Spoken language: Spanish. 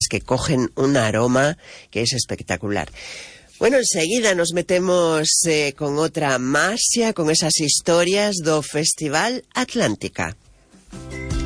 que cogen un aroma que es espectacular. Bueno, enseguida nos metemos con outra maxia, con esas historias do Festival Atlántica.